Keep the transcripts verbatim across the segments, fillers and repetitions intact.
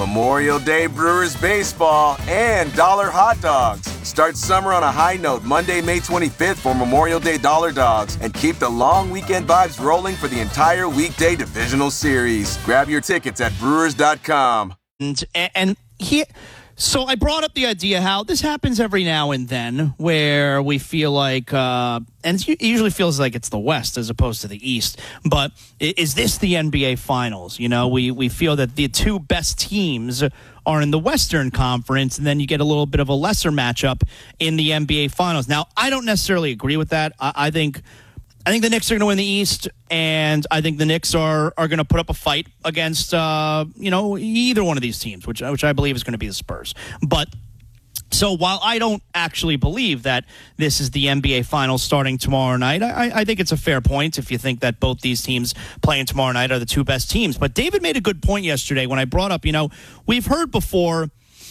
Memorial Day Brewers baseball and dollar hot dogs. Start summer on a high note Monday, May twenty-fifth for Memorial Day Dollar Dogs and keep the long weekend vibes rolling for the entire weekday divisional series. Grab your tickets at brewers dot com. And, and here, so I brought up the idea how this happens every now and then where we feel like, uh, and it usually feels like it's the West as opposed to the East, but is this the N B A Finals? You know, we, we feel that the two best teams are in the Western Conference, and then you get a little bit of a lesser matchup in the N B A Finals. Now, I don't necessarily agree with that. I, I think I think the Knicks are going to win the East, and I think the Knicks are are going to put up a fight against uh, you know either one of these teams, which which I believe is going to be the Spurs. But so while I don't actually believe that this is the N B A Finals starting tomorrow night, I, I think it's a fair point if you think that both these teams playing tomorrow night are the two best teams. But David made a good point yesterday when I brought up, you know, we've heard before,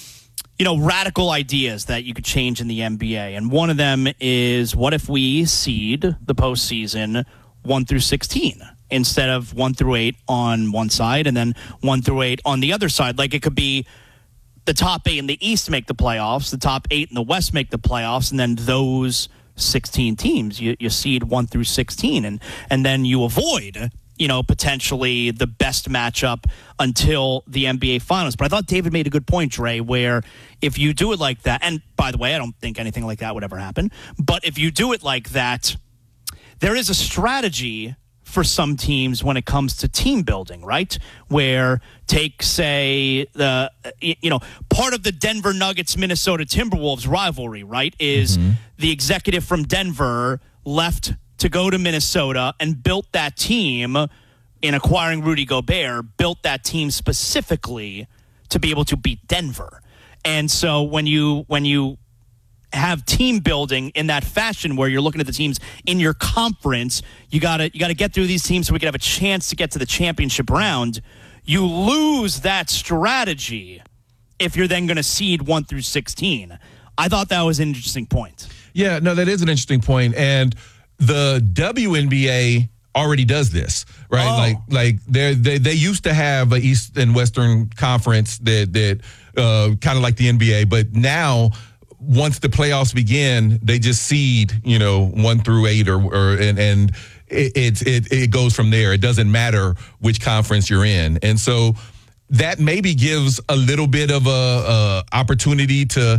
you know, radical ideas that you could change in the N B A. And one of them is, what if we seed the postseason one through sixteen instead of one through eight on one side and then one through eight on the other side? Like, it could be the top eight in the East make the playoffs, the top eight in the West make the playoffs, and then those sixteen teams, you, you seed one through sixteen, and, and then you avoid, you know, potentially the best matchup until the N B A Finals. But I thought David made a good point, Dre, where if you do it like that, and by the way, I don't think anything like that would ever happen, but if you do it like that, there is a strategy for some teams when it comes to team building, right? Where take, say, the, you know, part of the Denver Nuggets, Minnesota Timberwolves rivalry, right, is mm-hmm. the executive from Denver left to go to Minnesota and built that team in acquiring Rudy Gobert, built that team specifically to be able to beat Denver. And so when you when you have team building in that fashion where you're looking at the teams in your conference, you gotta you gotta get through these teams so we can have a chance to get to the championship round. You lose that strategy if you're then going to seed one through sixteen. I thought that was an interesting point. Yeah, no, that is an interesting point. And the W N B A already does this, right? Oh. Like, like they they they used to have a East and Western Conference that that uh, kind of like the N B A, but now once the playoffs begin, they just seed, you know, one through eight, or or and and it it it goes from there. It doesn't matter which conference you're in, and so that maybe gives a little bit of a, a opportunity to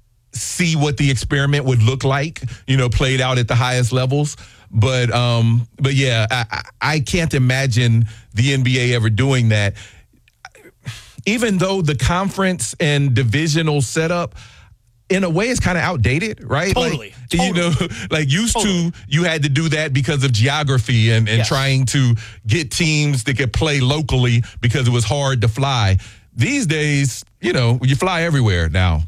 see what the experiment would look like, you know, played out at the highest levels. But, um, but yeah, I, I can't imagine the N B A ever doing that. Even though the conference and divisional setup, in a way, is kind of outdated, right? Totally. Like, totally. You know, like used totally. to, you had to do that because of geography and, and yes. trying to get teams that could play locally because it was hard to fly. These days, you know, you fly everywhere now.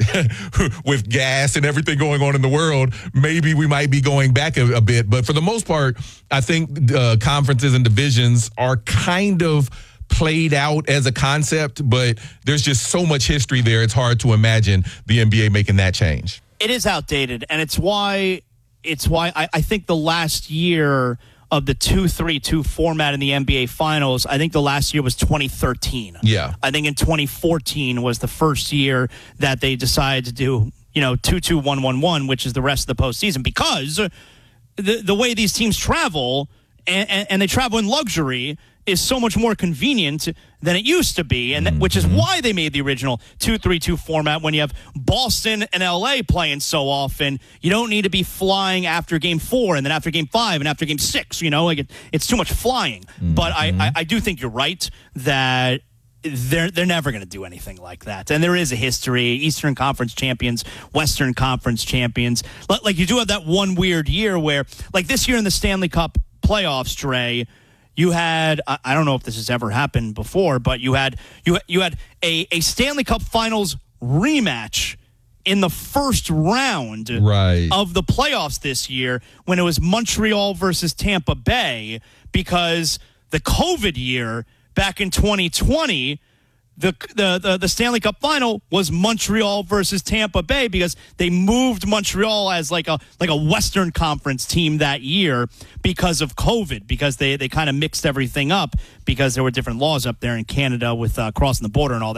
With gas and everything going on in the world, maybe we might be going back a, a bit. But for the most part, I think uh, conferences and divisions are kind of played out as a concept, but there's just so much history there, it's hard to imagine the N B A making that change. It is outdated, and it's why it's why I, I think the last year of the two three two format in the N B A Finals, I think the last year was twenty thirteen. Yeah. I think in twenty fourteen was the first year that they decided to do, you know, two two one one one, which is the rest of the postseason, because the the way these teams travel, and, and, and they travel in luxury, is so much more convenient than it used to be, and that, which is why they made the original two three two format. When you have Boston and L A playing so often, you don't need to be flying after game four and then after game five and after game six. You know, like it, it's too much flying. Mm-hmm. But I, I, I do think you're right that they're they're never going to do anything like that. And there is a history: Eastern Conference champions, Western Conference champions. Like, you do have that one weird year where, like this year in the Stanley Cup playoffs, Dre, you had, I don't know if this has ever happened before, but you had you you had a, a Stanley Cup Finals rematch in the first round right. of the playoffs this year when it was Montreal versus Tampa Bay, because the COVID year back in twenty twenty, The, the the the Stanley Cup final was Montreal versus Tampa Bay, because they moved Montreal as like a like a Western Conference team that year because of COVID, because they, they kind of mixed everything up because there were different laws up there in Canada with uh, crossing the border and all that.